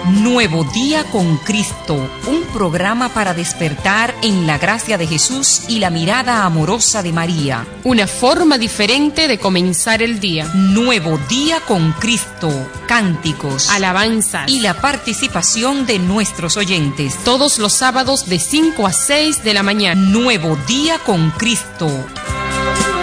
Nuevo Día con Cristo, un programa para despertar en la gracia de Jesús y la mirada amorosa de María. Una forma diferente de comenzar el día. Nuevo Día con Cristo, cánticos, alabanzas y la participación de nuestros oyentes. Todos los sábados de 5 a 6 de la mañana. Nuevo Día con Cristo.